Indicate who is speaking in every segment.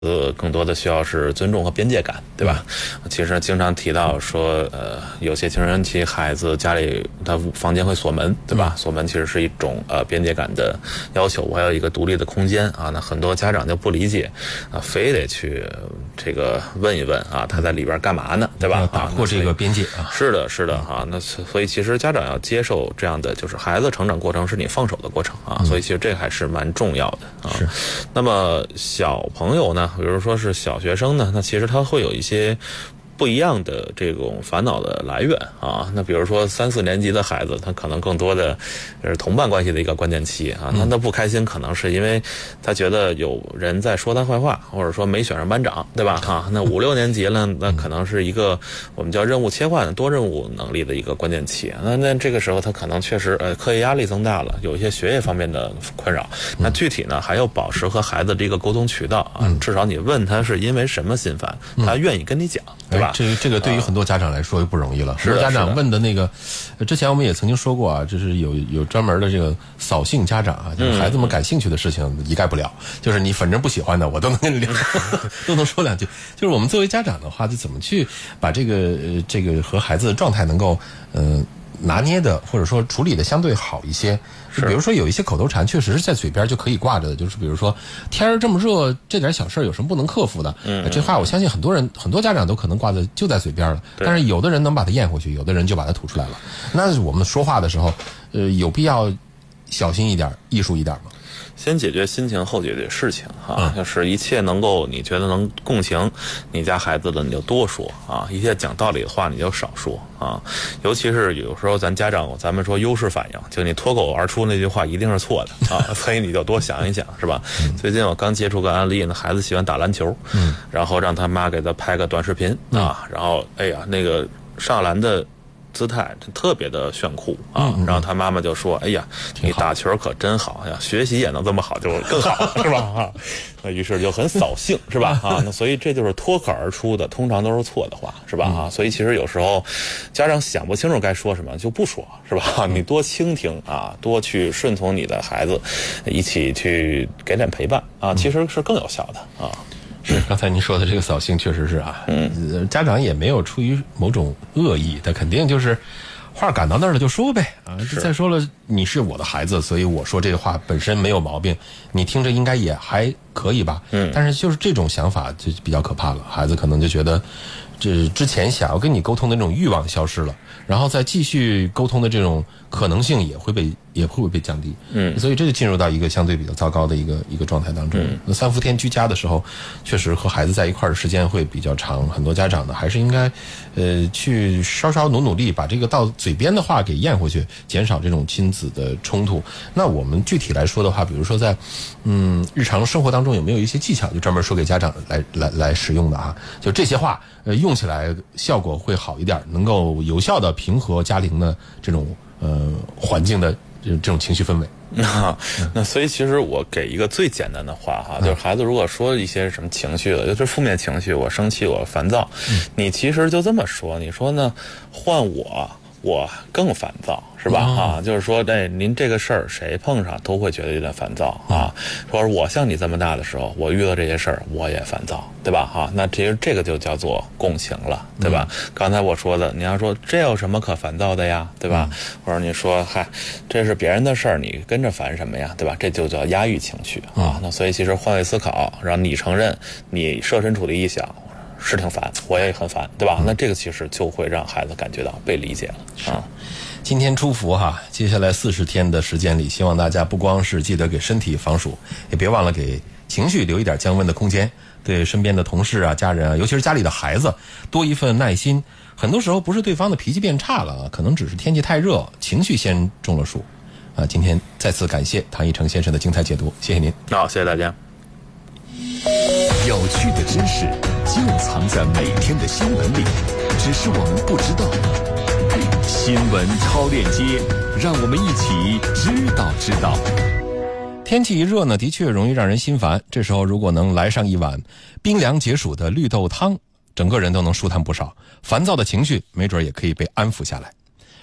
Speaker 1: 更多的需要是尊重和边界感，对吧？其实经常提到说，有些青春期孩子家里他房间会锁门，对吧？锁门其实是一种边界感的要求，我还有一个独立的空间啊。那很多家长就不理解啊，非得去这个问一问啊，他在里边干嘛呢，对吧？
Speaker 2: 要打破这个边界啊。
Speaker 1: 是的，是的啊。那所以其实家长要接受这样的，就是孩子成长过程是你放手的过程啊。所以其实这个还是蛮重要的啊。
Speaker 2: 是。
Speaker 1: 那么小朋友呢？比如说是小学生呢，那其实他会有一些不一样的这种烦恼的来源啊。那比如说3、4年级的孩子，他可能更多的是同伴关系的一个关键期啊。他不开心可能是因为他觉得有人在说他坏话，或者说没选上班长，对吧？啊，那5、6年级了，那可能是一个我们叫任务切换、多任务能力的一个关键期。那这个时候他可能确实课业压力增大了，有一些学业方面的困扰。那具体呢还要保持和孩子这个沟通渠道啊，至少你问他是因为什么心烦，他愿意跟你讲，对吧？
Speaker 2: 这个对于很多家长来说就不容易了。很多家长问的那个，之前我们也曾经说过啊，就是有专门的这个扫兴家长啊，就是孩子们感兴趣的事情一概不了，就是你反正不喜欢的，我都能跟你聊，都能说两句。就是我们作为家长的话，就怎么去把这个和孩子的状态能够拿捏的，或者说处理的相对好一些。就比如说有一些口头禅确实是在嘴边就可以挂着的，就是比如说天儿这么热，这点小事有什么不能克服的？这话我相信很多家长都可能挂的就在嘴边了，但是有的人能把它咽回去，有的人就把它吐出来了。那我们说话的时候，有必要小心一点、艺术一点吗？
Speaker 1: 先解决心情，后解决事情啊。就是一切能够你觉得能共情你家孩子的，你就多说啊；一切讲道理的话，你就少说啊。尤其是有时候咱们说优势反应，就你脱口而出那句话一定是错的啊，所以你就多想一想，是吧？最近我刚接触个案例，那孩子喜欢打篮球，然后让他妈给他拍个短视频啊，然后哎呀那个上篮的姿态特别的炫酷啊，然后他妈妈就说：“哎呀，你打球可真好呀，学习也能这么好就更好了，是吧？”啊，那于是就很扫兴，是吧？啊，那所以这就是脱口而出的，通常都是错的话，是吧？啊，所以其实有时候家长想不清楚该说什么就不说，是吧？你多倾听啊，多去顺从你的孩子，一起去给点陪伴啊，其实是更有效的啊。
Speaker 2: 是，刚才您说的这个扫兴确实是啊，家长也没有出于某种恶意，他肯定就是话赶到那儿了就说呗啊。再说了，你是我的孩子，所以我说这个话本身没有毛病，你听着应该也还可以吧。但是就是这种想法就比较可怕了，孩子可能就觉得这之前想要跟你沟通的那种欲望消失了，然后再继续沟通的这种可能性也会被降低。所以这就进入到一个相对比较糟糕的一个状态当中。那3伏天居家的时候，确实和孩子在一块儿的时间会比较长，很多家长呢还是应该去稍稍努力把这个到嘴边的话给咽回去，减少这种亲子的冲突。那我们具体来说的话，比如说在日常生活当中有没有一些技巧，就专门说给家长来使用的啊？就这些话用起来效果会好一点，能够有效的平和家庭的这种环境的这种情绪氛围。
Speaker 1: 那所以其实我给一个最简单的话哈，就是孩子如果说一些什么情绪的，就是负面情绪，我生气，我烦躁，你其实就这么说，你说呢？换我更烦躁，是吧？啊，就是说，您这个事儿谁碰上都会觉得有点烦躁啊。说我像你这么大的时候，我遇到这些事儿我也烦躁，对吧？哈，那其实这个就叫做共情了，对吧？刚才我说的，你要说这有什么可烦躁的呀，对吧？或者你说，嗨，这是别人的事儿，你跟着烦什么呀，对吧？这就叫压抑情绪啊。那所以其实换位思考，让你承认你设身处地一想。是挺烦，我也很烦，对吧？那这个其实就会让孩子感觉到被理解了啊。
Speaker 2: 今天初伏哈，接下来40天的时间里，希望大家不光是记得给身体防暑，也别忘了给情绪留一点降温的空间，对身边的同事啊、家人啊，尤其是家里的孩子，多一份耐心。很多时候不是对方的脾气变差了，可能只是天气太热，情绪先中了暑啊。今天再次感谢唐一成先生的精彩解读，谢谢您。
Speaker 1: 好，谢谢大家。
Speaker 3: 有趣的知识就藏在每天的新闻里，只是我们不知道。新闻超链接，让我们一起知道。
Speaker 2: 天气一热呢，的确容易让人心烦，这时候如果能来上一碗冰凉解暑的绿豆汤，整个人都能舒坦不少，烦躁的情绪没准也可以被安抚下来。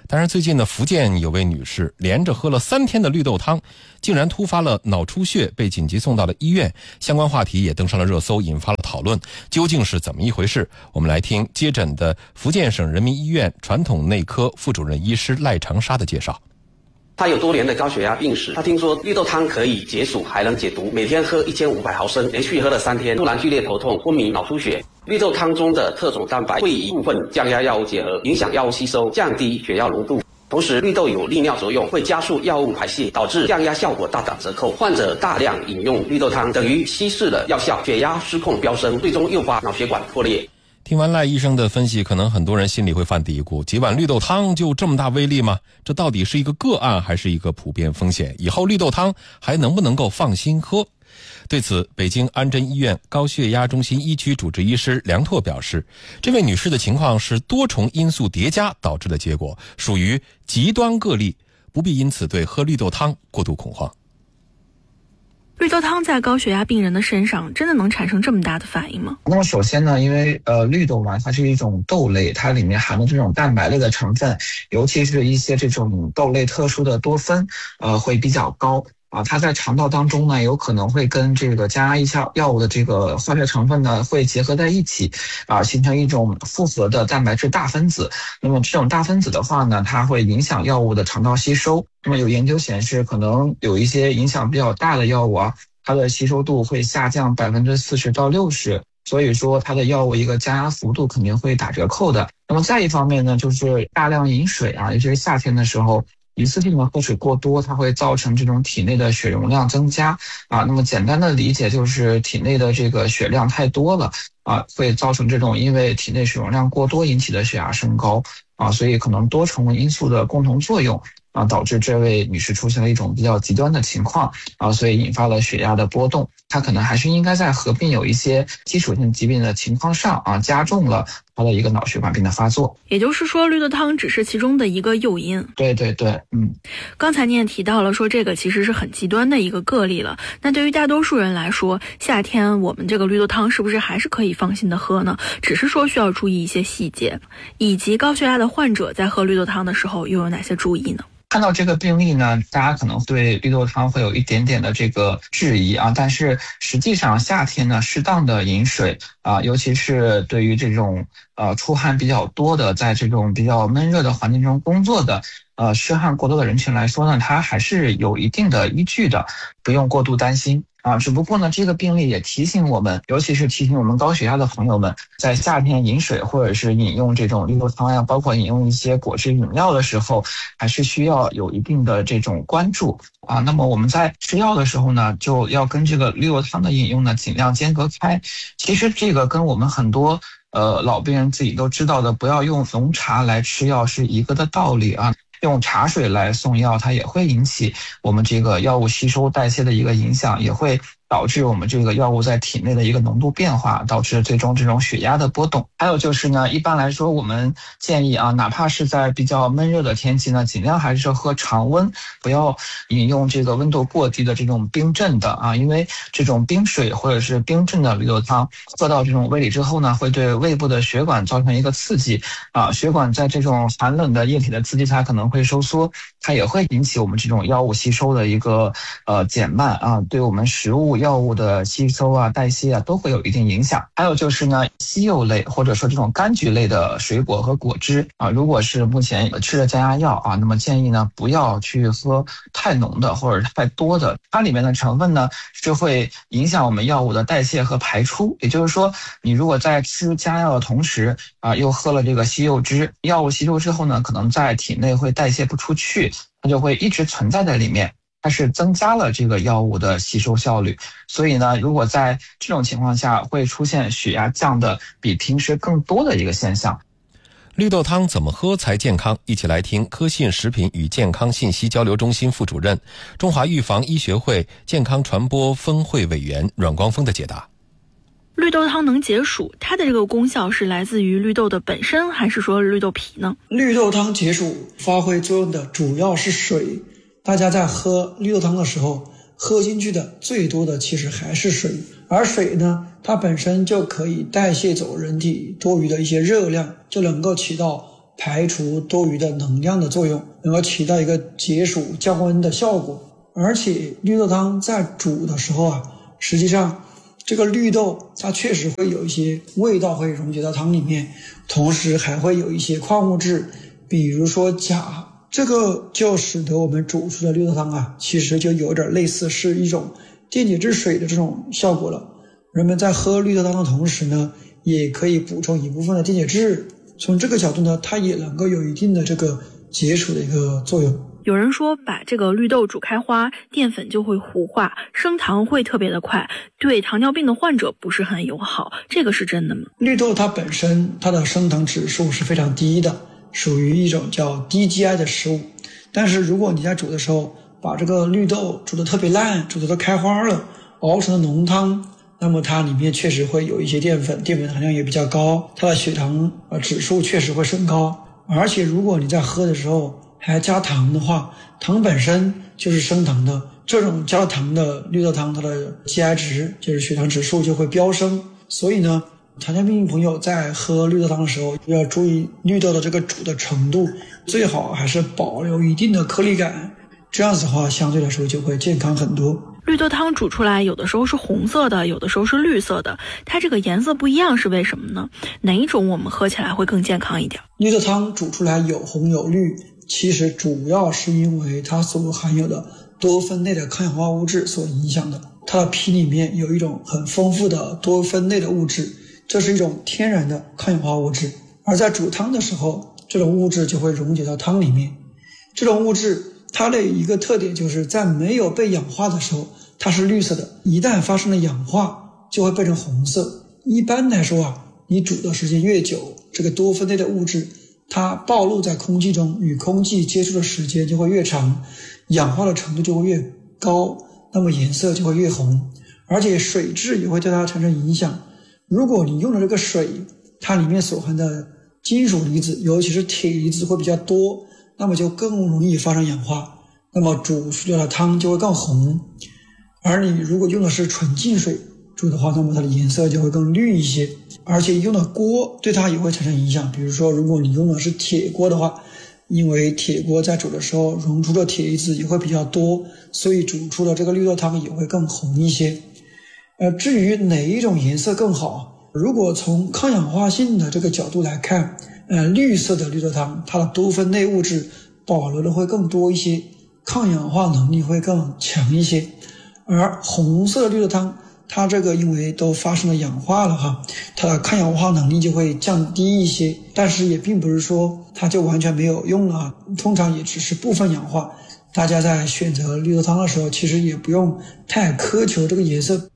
Speaker 2: 当然最近呢，福建有位女士连着喝了3天的绿豆汤，竟然突发了脑出血，被紧急送到了医院，相关话题也登上了热搜，引发了讨论。究竟是怎么一回事？我们来听接诊的福建省人民医院传统内科副主任医师赖长沙的介绍。
Speaker 4: 他有多年的高血压病史，他听说绿豆汤可以解暑还能解毒，每天喝1500毫升，连续喝了3天，突然剧烈头痛、昏迷、脑出血。绿豆汤中的特种蛋白会与部分降压药物结合，影响药物吸收，降低血药浓度。同时，绿豆有利尿作用，会加速药物排泄，导致降压效果大打折扣。患者大量饮用绿豆汤，等于稀释了药效，血压失控飙升，最终诱发脑血管破裂。
Speaker 2: 听完赖医生的分析，可能很多人心里会犯嘀咕，几碗绿豆汤就这么大威力吗？这到底是一个个案还是一个普遍风险？以后绿豆汤还能不能够放心喝？对此，北京安贞医院高血压中心一区主治医师梁拓表示，这位女士的情况是多重因素叠加导致的结果，属于极端个例，不必因此对喝绿豆汤过度恐慌。
Speaker 5: 绿豆汤在高血压病人的身上真的能产生这么大的反应吗？
Speaker 6: 那么首先呢，因为绿豆嘛，它是一种豆类，它里面含的这种蛋白类的成分，尤其是一些这种豆类特殊的多酚，会比较高。它在肠道当中呢，有可能会跟这个降压药物的这个化学成分呢会结合在一起，形成一种复合的蛋白质大分子。那么这种大分子的话呢，它会影响药物的肠道吸收。那么有研究显示，可能有一些影响比较大的药物它的吸收度会下降40%到60%。所以说它的药物一个降压幅度肯定会打折扣的。那么再一方面呢，就是大量饮水尤其是夏天的时候，一次性的喝水过多，它会造成这种体内的血容量增加那么简单的理解就是体内的这个血量太多了会造成这种因为体内血容量过多引起的血压升高所以可能多重因素的共同作用导致这位女士出现了一种比较极端的情况所以引发了血压的波动。她可能还是应该在合并有一些基础性疾病的情况上加重了她的一个脑血管病的发作。
Speaker 5: 也就是说，绿豆汤只是其中的一个诱因。
Speaker 6: 对，
Speaker 5: 刚才你也提到了说这个其实是很极端的一个个例了。那对于大多数人来说，夏天我们这个绿豆汤是不是还是可以放心的喝呢？只是说需要注意一些细节，以及高血压的患者在喝绿豆汤的时候又有哪些注意呢？
Speaker 6: 看到这个病例呢，大家可能对绿豆汤会有一点点的这个质疑但是实际上夏天呢，适当的饮水尤其是对于这种出汗比较多的，在这种比较闷热的环境中工作的湿汗过多的人群来说呢，它还是有一定的依据的，不用过度担心只不过呢，这个病例也提醒我们，尤其是提醒我们高血压的朋友们，在夏天饮水或者是饮用这种绿豆汤包括饮用一些果汁饮料的时候，还是需要有一定的这种关注那么我们在吃药的时候呢，就要跟这个绿豆汤的饮用呢尽量间隔开。其实这个跟我们很多老病人自己都知道的，不要用浓茶来吃药是一个的道理用茶水来送药，它也会引起我们这个药物吸收代谢的一个影响，也会导致我们这个药物在体内的一个浓度变化，导致最终这种血压的波动。还有就是呢，一般来说我们建议哪怕是在比较闷热的天气呢，尽量还是喝常温，不要饮用这个温度过低的这种冰镇的因为这种冰水或者是冰镇的绿豆汤喝到这种胃里之后呢，会对胃部的血管造成一个刺激血管在这种寒冷的液体的刺激下可能会收缩，它也会引起我们这种药物吸收的一个减慢对我们食物药物的吸收代谢都会有一定影响。还有就是呢，西柚类或者说这种柑橘类的水果和果汁如果是目前吃了降压药那么建议呢不要去喝太浓的或者太多的，它里面的成分呢是会影响我们药物的代谢和排出。也就是说，你如果在吃降压药的同时又喝了这个西柚汁，药物吸收之后呢，可能在体内会代谢不出去，它就会一直存在在里面，它是增加了这个药物的吸收效率。所以呢，如果在这种情况下会出现血压降的比平时更多的一个现象。
Speaker 2: 绿豆汤怎么喝才健康？一起来听科信食品与健康信息交流中心副主任、中华预防医学会健康传播分会委员阮光峰的解答。
Speaker 5: 绿豆汤能解暑，它的这个功效是来自于绿豆的本身，还是说绿豆皮呢？
Speaker 7: 绿豆汤解暑发挥作用的主要是水，大家在喝绿豆汤的时候，喝进去的最多的其实还是水，而水呢，它本身就可以代谢走人体多余的一些热量，就能够起到排除多余的能量的作用，能够起到一个解暑降温的效果。而且绿豆汤在煮的时候啊，实际上这个绿豆它确实会有一些味道会溶解到汤里面，同时还会有一些矿物质，比如说钾，这个就使得我们煮出的绿豆汤啊，其实就有点类似是一种电解质水的这种效果了。人们在喝绿豆汤的同时呢，也可以补充一部分的电解质，从这个角度呢，它也能够有一定的这个解暑的一个作用。
Speaker 5: 有人说把这个绿豆煮开花，淀粉就会糊化，升糖会特别的快，对糖尿病的患者不是很友好，这个是真的吗？
Speaker 7: 绿豆它本身它的升糖指数是非常低的，属于一种叫低 GI 的食物。但是如果你在煮的时候把这个绿豆煮得特别烂，煮得都开花了，熬成了浓汤，那么它里面确实会有一些淀粉含量也比较高，它的血糖指数确实会升高。而且如果你在喝的时候还加糖的话，糖本身就是升糖的，这种加了糖的绿豆汤，它的 GI 值就是血糖指数就会飙升。所以呢，糖尿病朋友在喝绿豆汤的时候要注意绿豆的这个煮的程度，最好还是保留一定的颗粒感，这样子的话相对来说就会健康很多。
Speaker 5: 绿豆汤煮出来有的时候是红色的，有的时候是绿色的，它这个颜色不一样是为什么呢？哪一种我们喝起来会更健康一点？
Speaker 7: 绿豆汤煮出来有红有绿，其实主要是因为它所含有的多酚类的抗氧化物质所影响的。它的皮里面有一种很丰富的多酚类的物质，这是一种天然的抗氧化物质，而在煮汤的时候，这种物质就会溶解到汤里面。这种物质它的一个特点就是在没有被氧化的时候它是绿色的，一旦发生了氧化就会变成红色。一般来说啊，你煮的时间越久，这个多酚类的物质它暴露在空气中，与空气接触的时间就会越长，氧化的程度就会越高，那么颜色就会越红，而且水质也会对它产生影响。如果你用的这个水，它里面所含的金属离子，尤其是铁离子会比较多，那么就更容易发生氧化，那么煮出来的汤就会更红。而你如果用的是纯净水煮的话，那么它的颜色就会更绿一些，而且用的锅对它也会产生影响。比如说如果你用的是铁锅的话，因为铁锅在煮的时候溶出的铁离子也会比较多，所以煮出的这个绿豆汤也会更红一些。至于哪一种颜色更好，如果从抗氧化性的这个角度来看，绿色的绿豆汤它的多酚类物质保留的会更多一些，抗氧化能力会更强一些。而红色的绿豆汤它这个因为都发生了氧化了哈，它的抗氧化能力就会降低一些，但是也并不是说它就完全没有用了，通常也只是部分氧化。大家在选择绿豆汤的时候其实也不用太苛求这个颜色。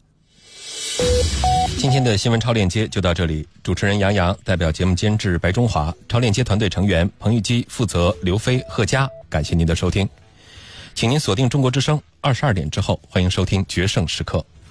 Speaker 2: 今天的新闻超链接就到这里，主持人杨洋代表节目监制白中华，超链接团队成员彭玉基负责刘飞、贺佳，感谢您的收听。请您锁定中国之声，22点之后欢迎收听决胜时刻。